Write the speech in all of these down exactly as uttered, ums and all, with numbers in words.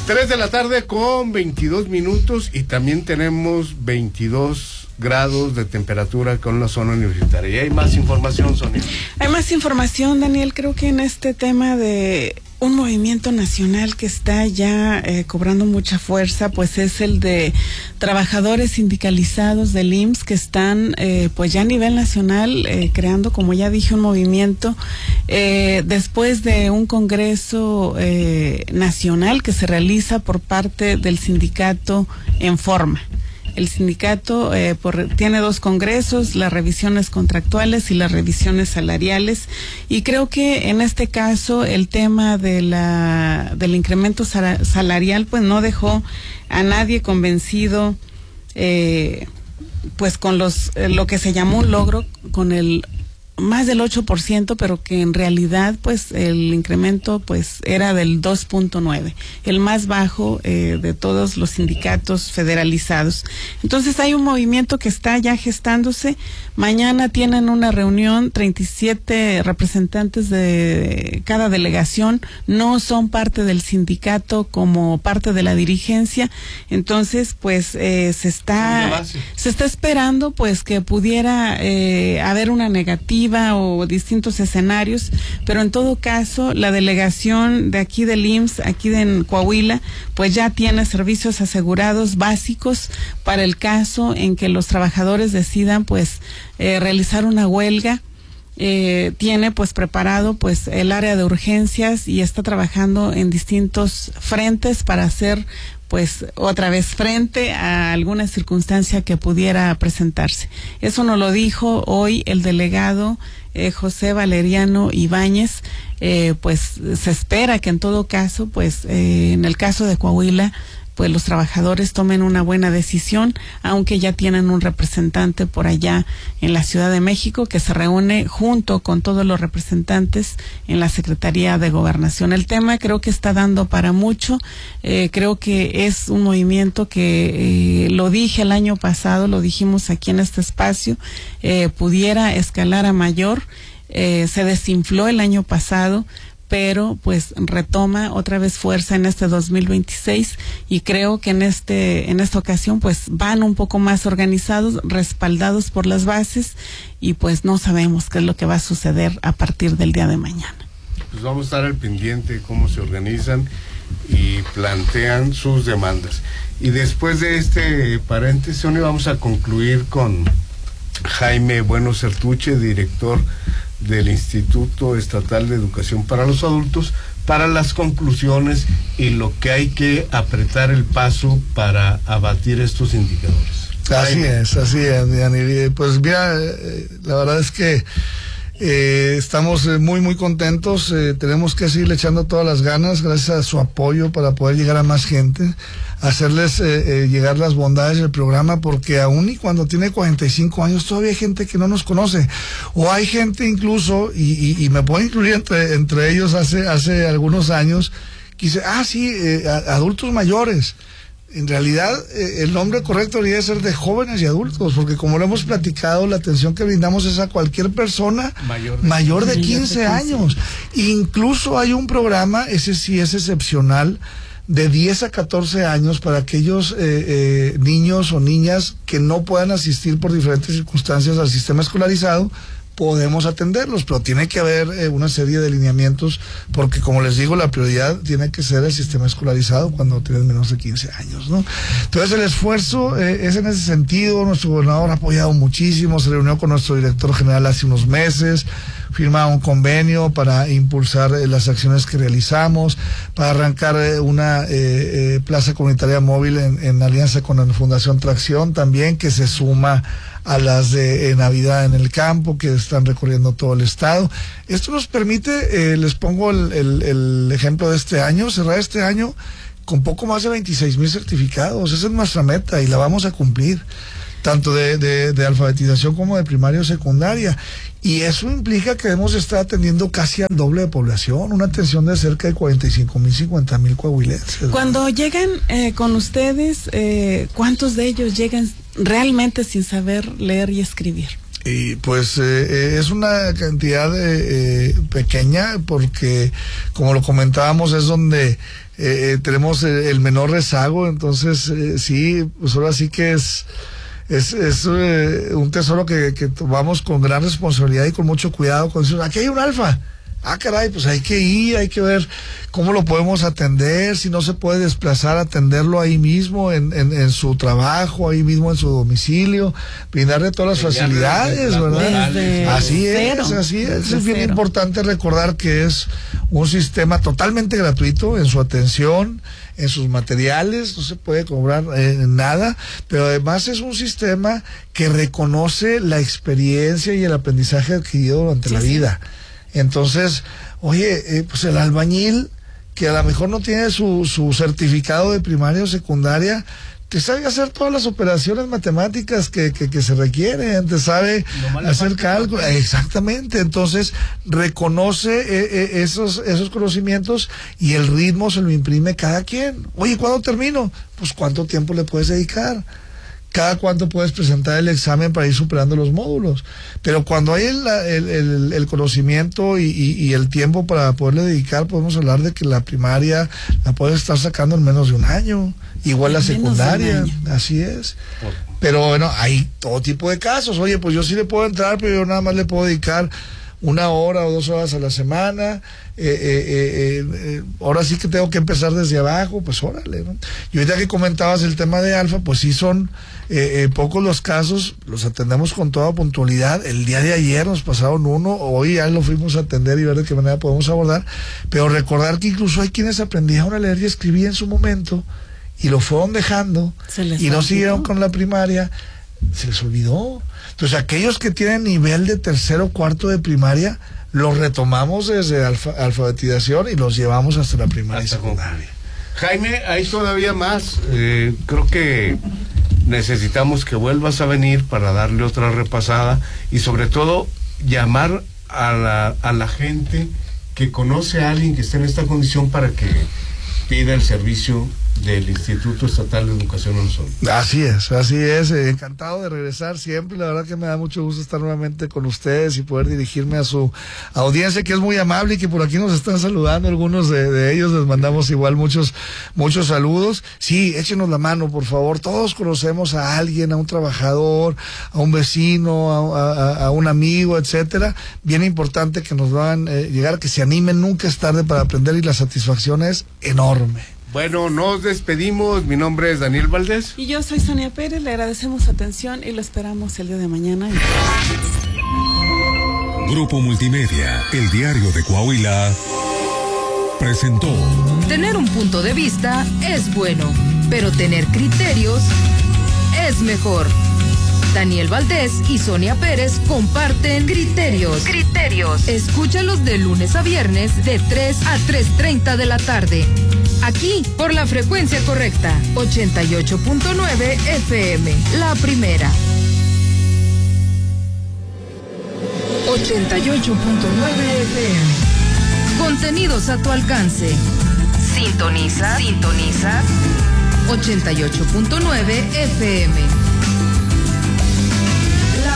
tres de la tarde con veintidós minutos y también tenemos veintidós grados de temperatura con la zona universitaria. Y hay más información, Sonia. Hay más información, Daniel. Creo que en este tema de un movimiento nacional que está ya eh, cobrando mucha fuerza, pues es el de trabajadores sindicalizados del I M S S que están eh, pues ya a nivel nacional eh, creando, como ya dije, un movimiento eh, después de un congreso eh, nacional que se realiza por parte del sindicato En Forma. El sindicato eh, por, tiene dos congresos, las revisiones contractuales y las revisiones salariales, y creo que en este caso el tema de la del incremento salarial pues no dejó a nadie convencido, eh, pues con los eh, lo que se llamó un logro con el más del ocho por ciento, pero que en realidad pues el incremento pues era del dos punto nueve, el más bajo eh, de todos los sindicatos federalizados. Entonces hay un movimiento que está ya gestándose. Mañana tienen una reunión, treinta y siete representantes de cada delegación, no son parte del sindicato como parte de la dirigencia. Entonces pues eh, se está se está esperando pues que pudiera eh, haber una negativa o distintos escenarios, pero en todo caso la delegación de aquí del I M S S, aquí de en Coahuila, pues ya tiene servicios asegurados básicos para el caso en que los trabajadores decidan pues eh, realizar una huelga. Eh, tiene pues preparado pues el área de urgencias y está trabajando en distintos frentes para hacer pues otra vez frente a alguna circunstancia que pudiera presentarse. Eso nos lo dijo hoy el delegado eh, José Valeriano Ibáñez. Eh, pues se espera que en todo caso, pues eh, en el caso de Coahuila, pues los trabajadores tomen una buena decisión, aunque ya tienen un representante por allá en la Ciudad de México que se reúne junto con todos los representantes en la Secretaría de Gobernación. El tema creo que está dando para mucho, eh, creo que es un movimiento que, eh, lo dije el año pasado, lo dijimos aquí en este espacio, eh, pudiera escalar a mayor, eh, se desinfló el año pasado, pero pues retoma otra vez fuerza en este dos mil veintiséis y creo que en este en esta ocasión pues van un poco más organizados, respaldados por las bases, y pues no sabemos qué es lo que va a suceder a partir del día de mañana. Pues vamos a estar al pendiente de cómo se organizan y plantean sus demandas. Y después de este paréntesis, vamos a concluir con Jaime Bueno Certuche, director del Instituto Estatal de Educación para los Adultos, para las conclusiones y lo que hay que apretar el paso para abatir estos indicadores. Así Jaime. es, así es, Dani. Pues mira, la verdad es que eh, estamos muy, muy contentos. Eh, tenemos que seguirle echando todas las ganas, gracias a su apoyo, para poder llegar a más gente, hacerles eh, eh, llegar las bondades del programa, porque aún y cuando tiene cuarenta y cinco años todavía hay gente que no nos conoce, o hay gente incluso, y, y, y me puedo incluir entre, entre ellos hace, hace algunos años, que dice, ah sí, eh, adultos mayores. En realidad, eh, el nombre correcto debería ser de jóvenes y adultos, porque como lo hemos platicado, la atención que brindamos es a cualquier persona mayor de, mayor de quince años. Incluso hay un programa, ese sí es excepcional, de diez a catorce años para aquellos eh, eh, niños o niñas que no puedan asistir por diferentes circunstancias al sistema escolarizado. Podemos atenderlos, pero tiene que haber eh, una serie de lineamientos, porque como les digo, la prioridad tiene que ser el sistema escolarizado cuando tienes menos de quince años, ¿no? Entonces el esfuerzo eh, es en ese sentido. Nuestro gobernador ha apoyado muchísimo, se reunió con nuestro director general hace unos meses, firma un convenio para impulsar eh, las acciones que realizamos, para arrancar eh, una eh, eh, plaza comunitaria móvil en, en alianza con la Fundación Tracción también, que se suma a las de eh, Navidad en el Campo, que están recorriendo todo el estado. Esto nos permite, eh, les pongo el, el, el ejemplo de este año, cerrar este año con poco más de veintiséis mil certificados. Esa es nuestra meta y la vamos a cumplir, tanto de, de, de alfabetización como de primaria o secundaria. Y eso implica que debemos estar atendiendo casi al doble de población, una atención de cerca de cuarenta y cinco mil, cincuenta mil coahuilenses. Cuando llegan eh, con ustedes, eh, ¿cuántos de ellos llegan realmente sin saber leer y escribir? Y pues eh, es una cantidad eh, pequeña porque, como lo comentábamos, es donde eh, tenemos el menor rezago. Entonces eh, sí, pues ahora sí que es es, es eh, un tesoro que, que tomamos con gran responsabilidad y con mucho cuidado. Cuando decimos, aquí hay un alfa, ah caray, pues hay que ir, hay que ver cómo lo podemos atender, si no se puede desplazar, atenderlo ahí mismo en, en, en su trabajo, ahí mismo en su domicilio, brindarle todas las facilidades, ¿verdad? Desde así cero. es, así es. Desde Es bien cero. importante recordar que es un sistema totalmente gratuito en su atención, en sus materiales, no se puede cobrar eh, nada, pero además es un sistema que reconoce la experiencia y el aprendizaje adquirido durante Sí, la sí. vida. Entonces, oye, eh, pues el albañil, que a lo mejor no tiene su, su certificado de primaria o secundaria, te sabe hacer todas las operaciones matemáticas que, que, que se requieren, te sabe hacer cálculos, exactamente. Entonces, reconoce eh, eh, esos, esos conocimientos y el ritmo se lo imprime cada quien. Oye, ¿cuándo termino? Pues, ¿cuánto tiempo le puedes dedicar? Cada cuánto puedes presentar el examen para ir superando los módulos. Pero cuando hay el, el, el, el conocimiento y, y, y el tiempo para poderle dedicar, podemos hablar de que la primaria la puedes estar sacando en menos de un año. Igual la En menos de un secundaria, año. así es. Pero bueno, hay todo tipo de casos. Oye, pues yo sí le puedo entrar, pero yo nada más le puedo dedicar una hora o dos horas a la semana. Eh, eh, eh, eh, ahora sí que tengo que empezar desde abajo, pues órale, ¿no? Y ahorita que comentabas el tema de alfa, pues sí son eh, eh, pocos los casos, los atendemos con toda puntualidad. El día de ayer nos pasaron uno, hoy ya lo fuimos a atender y ver de qué manera podemos abordar, pero recordar que incluso hay quienes aprendieron a leer y escribir en su momento y lo fueron dejando Se les y no olvidó. siguieron con la primaria, se les olvidó. Entonces aquellos que tienen nivel de tercero o cuarto de primaria, los retomamos desde alfa, alfabetización y los llevamos hasta la primaria Hasta y secundaria. Jaime, hay todavía más. Eh, creo que necesitamos que vuelvas a venir para darle otra repasada y sobre todo llamar a la, a la gente que conoce a alguien que esté en esta condición para que pida el servicio del Instituto Estatal de Educación Onzón. Así es, así es, eh, encantado de regresar siempre, la verdad que me da mucho gusto estar nuevamente con ustedes y poder dirigirme a su audiencia que es muy amable y que por aquí nos están saludando, algunos de, de ellos les mandamos igual muchos, muchos saludos. Sí, échenos la mano, por favor, todos conocemos a alguien, a un trabajador, a un vecino, a, a, a un amigo, etcétera. Bien importante que nos van a eh, llegar, que se animen, nunca es tarde para aprender y la satisfacción es enorme. Bueno, nos despedimos. Mi nombre es Daniel Valdés. Y yo soy Sonia Pérez, le agradecemos su atención y lo esperamos el día de mañana. Grupo Multimedia, el diario de Coahuila, presentó Tener un punto de vista es bueno, pero tener criterios es mejor. Daniel Valdés y Sonia Pérez comparten criterios. Criterios. Escúchalos de lunes a viernes de tres a tres treinta de la tarde. Aquí, por la frecuencia correcta, ochenta y ocho punto nueve F M, la primera. ochenta y ocho punto nueve F M. Contenidos a tu alcance. Sintoniza, sintoniza. ochenta y ocho punto nueve F M. La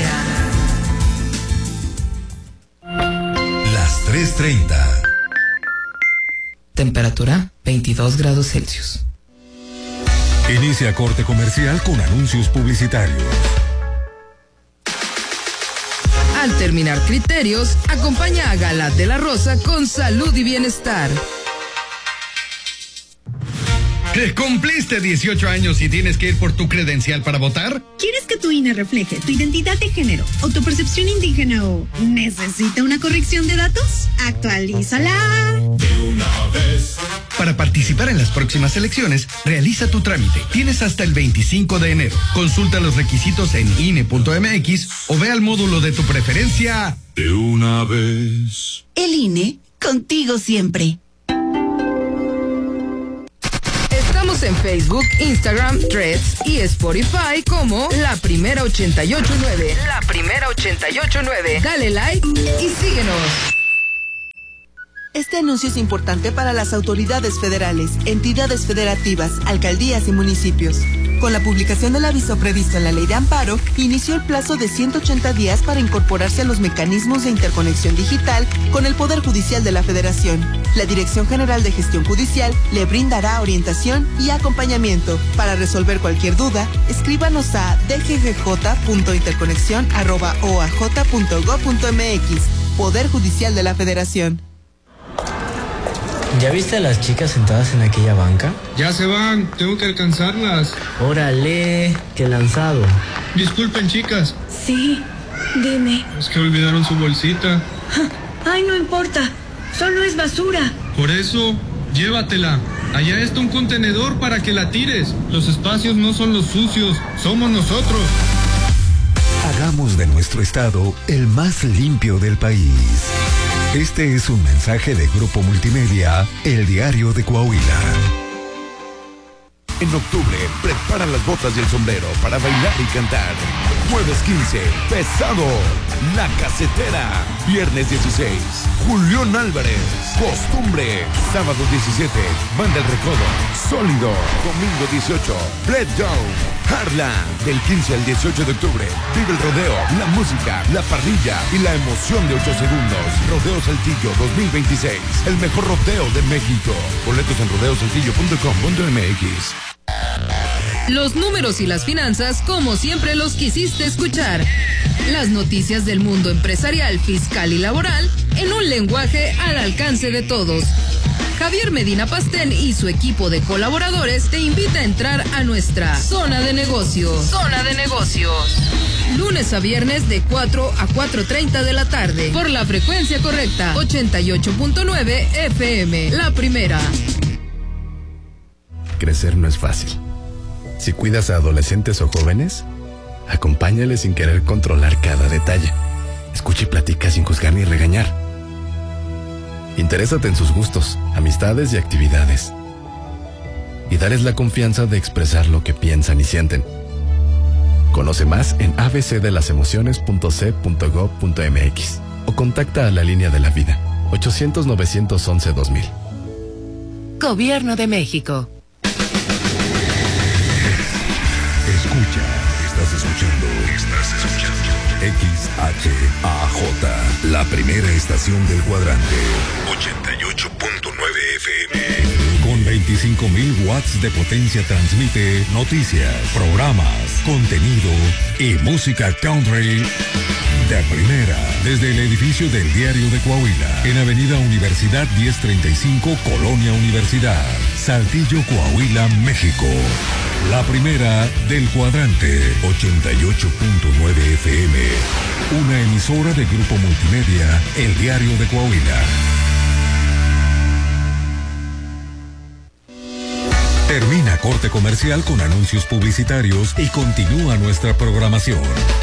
primera. Las tres treinta. Temperatura veintidós grados Celsius. Inicia corte comercial con anuncios publicitarios. Al terminar criterios, acompaña a Galat de la Rosa con salud y bienestar. ¿Que cumpliste dieciocho años y tienes que ir por tu credencial para votar? ¿Quieres que tu I N E refleje tu identidad de género, autopercepción indígena o necesita una corrección de datos? Actualízala. Para participar en las próximas elecciones, realiza tu trámite. Tienes hasta el veinticinco de enero. Consulta los requisitos en I N E punto M X o ve al módulo de tu preferencia. De una vez. El I N E, contigo siempre. Estamos en Facebook, Instagram, Threads y Spotify como La Primera ochenta y ocho punto nueve. La Primera ochenta y ocho punto nueve. Dale like y síguenos. Este anuncio es importante para las autoridades federales, entidades federativas, alcaldías y municipios. Con la publicación del aviso previsto en la Ley de Amparo, inició el plazo de ciento ochenta días para incorporarse a los mecanismos de interconexión digital con el Poder Judicial de la Federación. La Dirección General de Gestión Judicial le brindará orientación y acompañamiento. Para resolver cualquier duda, escríbanos a d g g j punto interconexión arroba o a j punto gob punto m x. Poder Judicial de la Federación. ¿Ya viste a las chicas sentadas en aquella banca? Ya se van, tengo que alcanzarlas. Órale, qué lanzado. Disculpen, chicas. Sí, dime. Es que olvidaron su bolsita. Ay, no importa, solo es basura. Por eso, llévatela. Allá está un contenedor para que la tires. Los espacios no son los sucios, somos nosotros. Hagamos de nuestro estado el más limpio del país. Este es un mensaje de Grupo Multimedia, El Diario de Coahuila. En octubre, prepara las botas y el sombrero para bailar y cantar. Jueves quince, Pesado, La Casetera. Viernes dieciséis, Julián Álvarez, Costumbre. Sábado diecisiete, Banda El Recodo, Sólido. Domingo dieciocho, Bread Down, Harlan. Del quince al dieciocho de octubre, vive el rodeo, la música, la parrilla y la emoción de ocho segundos. Rodeo Saltillo dos mil veintiséis, el mejor rodeo de México. Boletos en rodeo saltillo punto com punto m x. Los números y las finanzas como siempre los quisiste escuchar. Las noticias del mundo empresarial, fiscal y laboral en un lenguaje al alcance de todos. Javier Medina Pastén y su equipo de colaboradores te invita a entrar a nuestra Zona de Negocios. Zona de Negocios. Lunes a viernes de cuatro a cuatro treinta de la tarde. Por la frecuencia correcta, ochenta y ocho punto nueve F M. La Primera. Crecer no es fácil. Si cuidas a adolescentes o jóvenes, acompáñales sin querer controlar cada detalle. Escucha y platica sin juzgar ni regañar. Interésate en sus gustos, amistades y actividades. Y dales la confianza de expresar lo que piensan y sienten. Conoce más en a b c de las emociones punto c punto gob punto m x o contacta a la línea de la vida ochocientos novecientos once dos mil. Gobierno de México. Escucha, estás escuchando, estás escuchando X H A J, la primera estación del cuadrante, ochenta y ocho punto nueve F M. Con veinticinco mil watts de potencia transmite noticias, programas, contenido y música country de primera. Desde el edificio del Diario de Coahuila, en Avenida Universidad diez treinta y cinco, Colonia Universidad, Saltillo, Coahuila, México. La primera del cuadrante, ochenta y ocho punto nueve F M. Una emisora de Grupo Multimedia, El Diario de Coahuila. Termina corte comercial con anuncios publicitarios y continúa nuestra programación.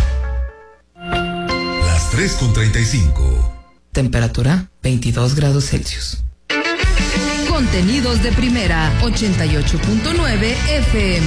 Las tres con treinta y cinco. Temperatura veintidós grados Celsius. Contenidos de primera, ochenta y ocho punto nueve F M.